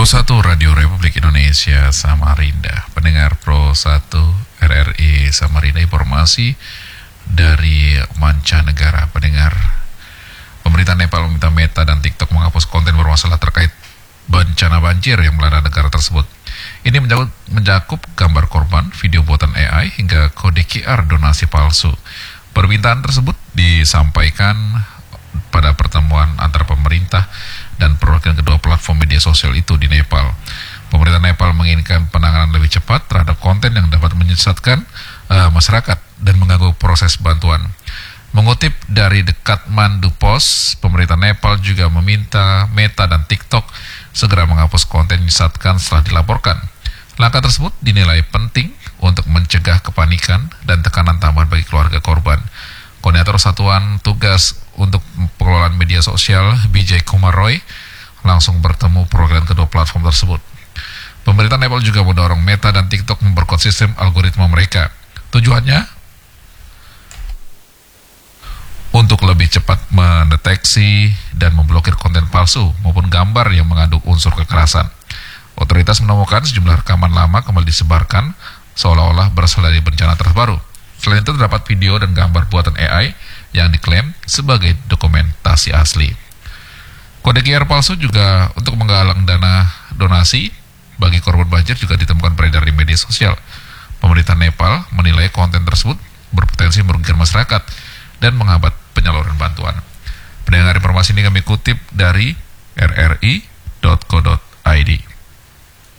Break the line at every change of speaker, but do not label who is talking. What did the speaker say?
Pro 1 Radio Republik Indonesia Samarinda, pendengar Pro 1 RRI Samarinda, informasi dari mancanegara. Pendengar, pemerintah Nepal meminta Meta dan TikTok menghapus konten bermasalah terkait bencana banjir yang melanda negara tersebut. Ini mencakup gambar korban, video buatan AI, hingga kode QR donasi palsu. Permintaan tersebut disampaikan pada pertemuan antara pemerintah dan perwakilan kedua platform media sosial itu di Nepal. Pemerintah Nepal menginginkan penanganan lebih cepat terhadap konten yang dapat menyesatkan masyarakat dan mengganggu proses bantuan. Mengutip dari The Kathmandu Post, pemerintah Nepal juga meminta Meta dan TikTok segera menghapus konten yang menyesatkan setelah dilaporkan. Langkah tersebut dinilai penting untuk mencegah kepanikan dan tekanan tambahan bagi keluarga korban. Koordinator Satuan Tugas untuk Pengelolaan Media Sosial, Bijay Kumar Roy, langsung bertemu perwakilan kedua platform tersebut. Pemerintah Nepal juga mendorong Meta dan TikTok memperkuat sistem algoritma mereka. Tujuannya untuk lebih cepat mendeteksi dan memblokir konten palsu maupun gambar yang mengandung unsur kekerasan. Otoritas menemukan sejumlah rekaman lama kembali disebarkan seolah-olah berasal dari bencana terbaru. Selain itu terdapat video dan gambar buatan AI yang diklaim sebagai dokumentasi asli. Kode QR palsu juga untuk menggalang dana donasi bagi korban banjir juga ditemukan beredar di media sosial. Pemerintah Nepal menilai konten tersebut berpotensi merugikan masyarakat dan menghambat penyaluran bantuan. Pendengar, informasi ini kami kutip dari rri.co.id.